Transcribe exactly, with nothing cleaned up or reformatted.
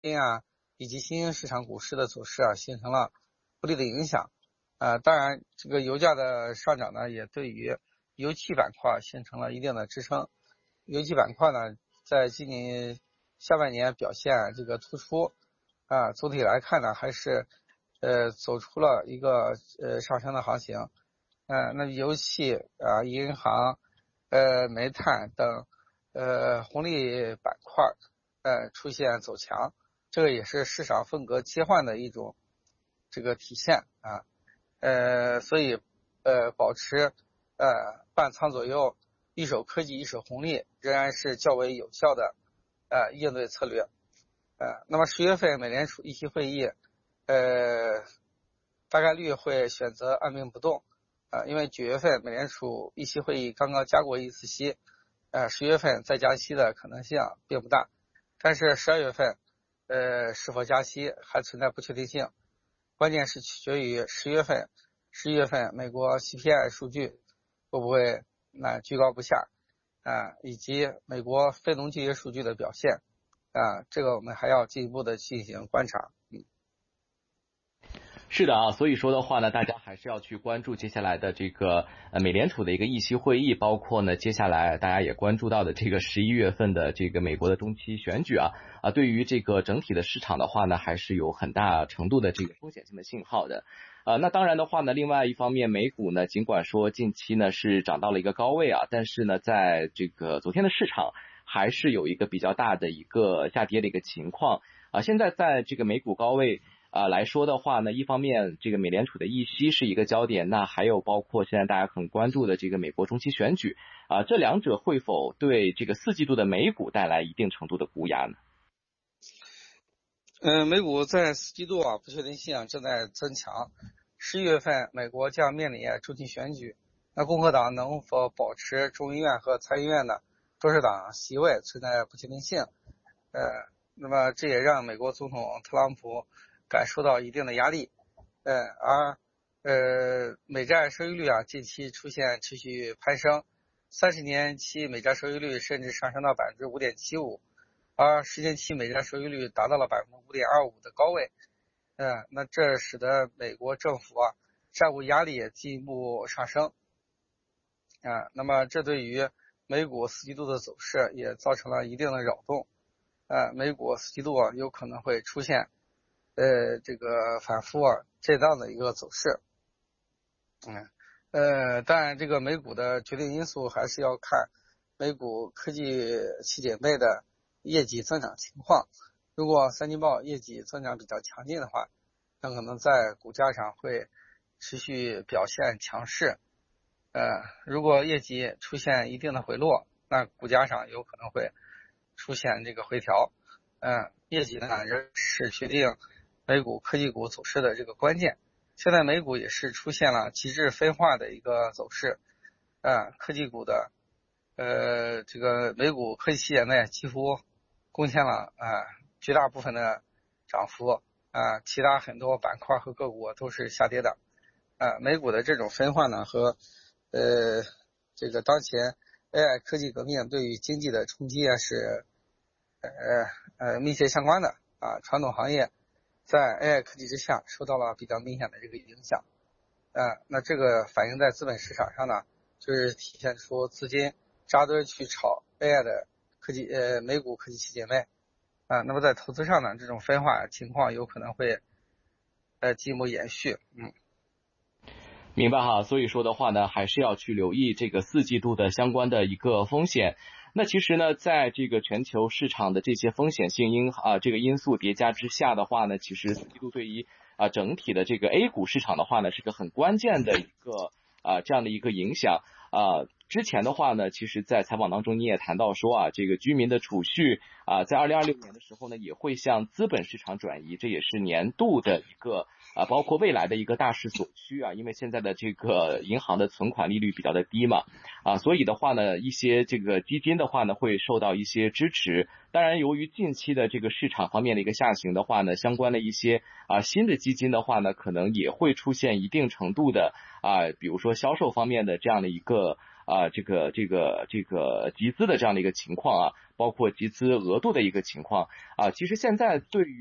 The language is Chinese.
啊以及新兴市场股市的走势啊形成了不利的影响。呃，当然这个油价的上涨呢，也对于油气板块形成了一定的支撑。油气板块呢，在今年下半年表现这个突出啊，总体来看呢，还是呃走出了一个呃上升的行情。呃，那油气啊、银行、呃煤炭等呃红利板块呃出现走强，这个也是市场风格切换的一种这个体现啊。呃，所以呃保持呃半仓左右，一手科技一手红利，仍然是较为有效的呃应对策略。呃，那么十月份美联储议息会议，呃，大概率会选择按兵不动，呃，因为九月份美联储议息会议刚刚加过一次息，呃，十月份再加息的可能性并不大，但是十二月份，呃，是否加息还存在不确定性，关键是取决于十月份、十一月份美国 C P I 数据会不会那居高不下，啊、以及美国非农就业数据的表现。啊，这个我们还要进一步的进行观察。嗯， 是的啊，所以说的话呢，大家还是要去关注接下来的这个呃美联储的一个议息会议，包括呢接下来大家也关注到的这个十一月份的这个美国的中期选举啊啊，对于这个整体的市场的话呢，还是有很大程度的这个风险性的信号的。呃，那当然的话呢，另外一方面，美股呢，尽管说近期呢是涨到了一个高位啊，但是呢，在这个昨天的市场还是有一个比较大的一个下跌的一个情况啊。现在在这个美股高位啊、呃、来说的话呢，一方面这个美联储的议息是一个焦点，那还有包括现在大家很关注的这个美国中期选举啊、呃，这两者会否对这个四季度的美股带来一定程度的估压呢？ 呃，美股在四季度啊不确定性正在增强，十一月份美国将面临中期选举，那共和党能否保持众议院和参议院的多数党席位存在不确定性。呃，那么这也让美国总统特朗普感受到一定的压力。呃，而呃美债收益率啊近期出现持续攀升，三十年期美债收益率甚至上升到百分之五点七五。而十年期美债收益率达到了百分之五点二五的高位，嗯，那这使得美国政府啊债务压力也进一步上升，啊，那么这对于美股四季度的走势也造成了一定的扰动，呃，美股四季度啊有可能会出现呃这个反复啊震荡的一个走势，嗯，呃，当然这个美股的决定因素还是要看美股科技七姐妹的业绩增长情况，如果三季报业绩增长比较强劲的话，那可能在股价上会持续表现强势。呃，如果业绩出现一定的回落，那股价上有可能会出现这个回调。嗯、呃，业绩呢仍是决定美股科技股走势的这个关键。现在美股也是出现了极致分化的一个走势。呃，科技股的呃这个美股科技企业呢几乎贡献了啊、呃、绝大部分的涨幅啊、呃，其他很多板块和个股都是下跌的。啊、呃，美股的这种分化呢和呃这个当前 A I 科技革命对于经济的冲击啊是呃呃密切相关的啊，传统行业在 A I 科技之下受到了比较明显的这个影响。呃，那这个反映在资本市场上呢，就是体现出资金扎堆去炒 A I 的科技呃美股科技企姐妹啊，那么在投资上呢，这种分化情况有可能会呃进一步延续。嗯， 明白哈，所以说的话呢，还是要去留意这个四季度的相关的一个风险。那其实呢，在这个全球市场的这些风险性因啊这个因素叠加之下的话呢，其实四季度对于啊整体的这个 A 股市场的话呢，是个很关键的一个啊这样的一个影响啊。之前的话呢，其实在采访当中你也谈到说啊，这个居民的储蓄啊，在二零二六年的时候呢，也会向资本市场转移，这也是年度的一个啊，包括未来的一个大势所趋啊，因为现在的这个银行的存款利率比较的低嘛，啊，所以的话呢，一些这个基金的话呢，会受到一些支持。当然，由于近期的这个市场方面的一个下行的话呢，相关的一些啊新的基金的话呢，可能也会出现一定程度的啊，比如说销售方面的这样的一个。 啊这个这个这个集资的这样的一个情况啊，包括集资额度的一个情况啊，其实现在对于